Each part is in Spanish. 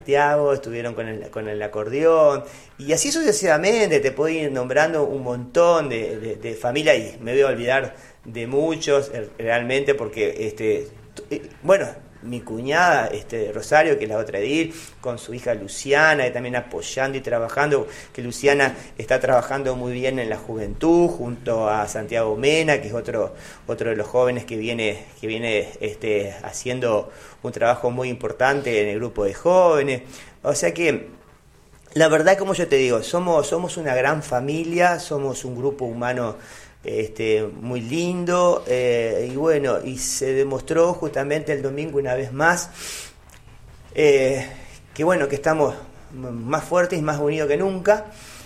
Santiago, estuvieron con el acordeón, y así sucesivamente te puedo ir nombrando un montón de familias, y me voy a olvidar de muchos realmente, porque bueno, mi cuñada Rosario, que es la otra edil, con su hija Luciana, que también apoyando y trabajando, que Luciana está trabajando muy bien en la juventud, junto a Santiago Mena, que es otro de los jóvenes que viene haciendo un trabajo muy importante en el grupo de jóvenes. O sea que, la verdad, como yo te digo, somos una gran familia, somos un grupo humano muy lindo, y bueno, y se demostró justamente el domingo una vez más que bueno, que estamos más fuertes y más unidos que nunca,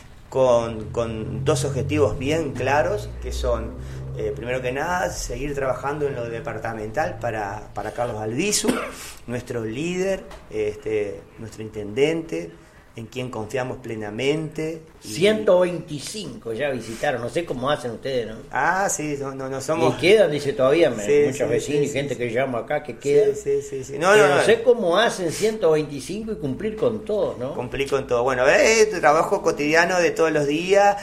con dos objetivos bien claros, que son primero que nada seguir trabajando en lo departamental para Carlos Albizu, nuestro líder, nuestro intendente, en quien confiamos plenamente. 125 ya visitaron, no sé cómo hacen ustedes, ¿no? Ah, sí, no somos... Y quedan, dice todavía, sí, muchos vecinos y gente que llamo acá que quedan. Sí. No sé cómo hacen 125 y cumplir con todo, ¿no? Cumplir con todo. Bueno, trabajo cotidiano de todos los días,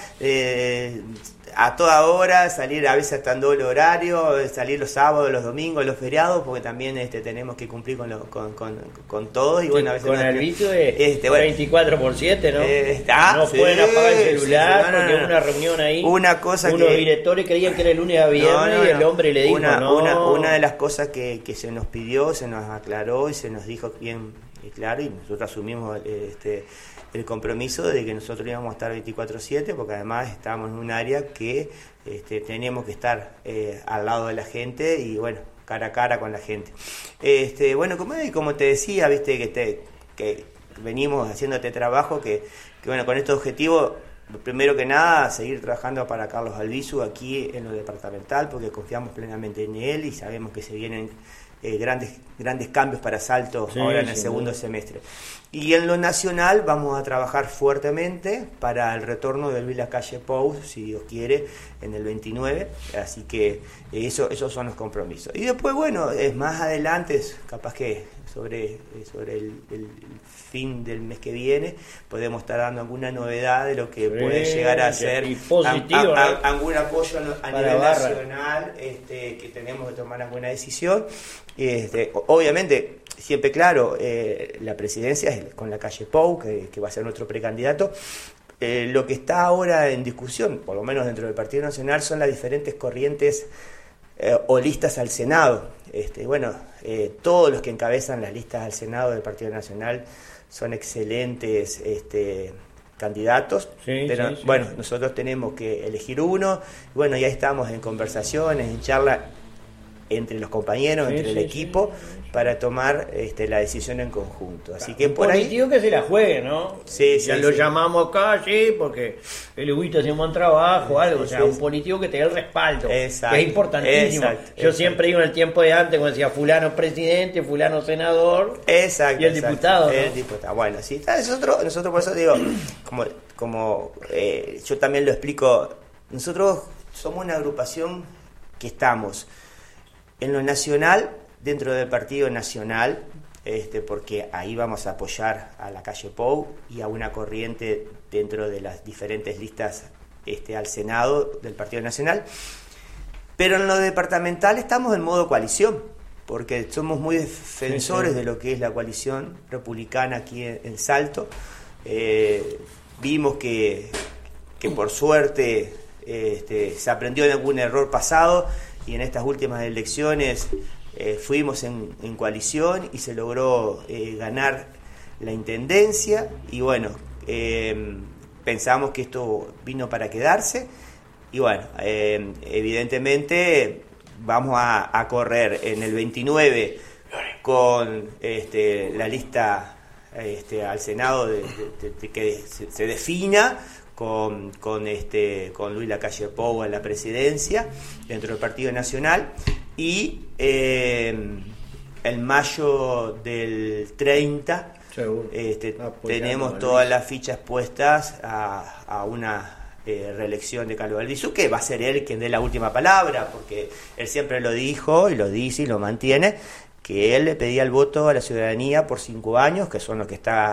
a toda hora, salir a veces hasta en doble horario, salir los sábados, los domingos, los feriados, porque también tenemos que cumplir con todo. Y bueno, a veces con el vicio de 24/7, ¿no? No pueden apagar el celular porque hubo una reunión ahí. Una cosa unos directores creían que era el lunes a viernes y el hombre le dijo una de las cosas que se nos pidió, se nos aclaró y se nos dijo bien claro, y nosotros asumimos el compromiso de que nosotros íbamos a estar 24/7, porque además estábamos en un área que teníamos que estar al lado de la gente y bueno, cara a cara con la gente. Bueno, como te decía, viste que venimos haciendo este trabajo, que bueno, con este objetivo, primero que nada, seguir trabajando para Carlos Albizu aquí en lo departamental, porque confiamos plenamente en él y sabemos que se vienen grandes cambios para Salto ahora en el segundo semestre. Y en lo nacional vamos a trabajar fuertemente para el retorno de Luis Lacalle Pou, si Dios quiere, en el 29, así que esos son los compromisos. Y después, bueno, más adelante, capaz que sobre el fin del mes que viene, podemos estar dando alguna novedad de lo que puede llegar a ser algún apoyo a nivel nacional, que tenemos que tomar alguna decisión. Obviamente, siempre claro, la presidencia es con Lacalle Pou, que va a ser nuestro precandidato. Lo que está ahora en discusión, por lo menos dentro del Partido Nacional, son las diferentes corrientes o listas al Senado. Todos los que encabezan las listas al Senado del Partido Nacional son excelentes candidatos, pero bueno, nosotros tenemos que elegir uno. Bueno, ya estamos en conversaciones, en charla entre los compañeros, entre el equipo, para tomar la decisión en conjunto. Así que por ahí... que se la juegue, ¿no? Ya lo llamamos acá, porque el Huguito hace un buen trabajo, algo, un político que te dé el respaldo, exacto, que es importantísimo. Yo siempre digo en el tiempo de antes, cuando decía fulano presidente, fulano senador, y el diputado, ¿no? El diputado, bueno, sí, nosotros por eso digo, como yo también lo explico, nosotros somos una agrupación que estamos en lo nacional, dentro del Partido Nacional, porque ahí vamos a apoyar a Lacalle Pou y a una corriente dentro de las diferentes listas al Senado del Partido Nacional. Pero en lo departamental estamos en modo coalición, porque somos muy defensores de lo que es la coalición republicana aquí en Salto. Vimos que por suerte se aprendió de algún error pasado, y en estas últimas elecciones fuimos en coalición y se logró ganar la intendencia, y bueno, pensamos que esto vino para quedarse, y bueno, evidentemente vamos a correr en el 29 con la lista al Senado que se defina, con Luis Lacalle Pou en la presidencia dentro del Partido Nacional, y en mayo del 30 tenemos todas las fichas puestas a una reelección de Carlos Albizu, que va a ser él quien dé la última palabra, porque él siempre lo dijo y lo dice y lo mantiene, que él le pedía el voto a la ciudadanía por 5 años, que son los que está